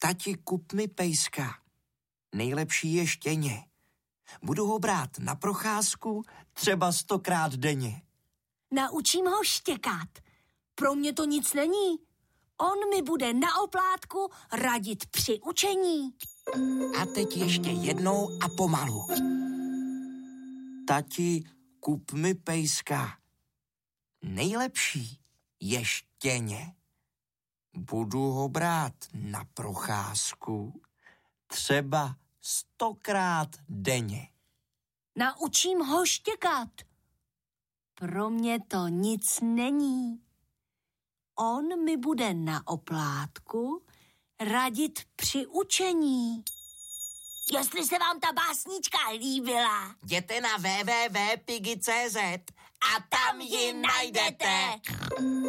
Tati, kup mi pejska. Nejlepší je štěně. Budu ho brát na procházku třeba 100krát denně. Naučím ho štěkat. Pro mě to nic není. On mi bude na oplátku radit při učení. A teď ještě jednou a pomalu. Tati, kup mi pejska. Nejlepší je štěně. Budu ho brát na procházku třeba 100krát denně. Naučím ho štěkat. Pro mě to nic není. On mi bude na oplátku radit při učení. Jestli se vám ta básnička líbila, jděte na www.piggy.cz a tam ji najdete.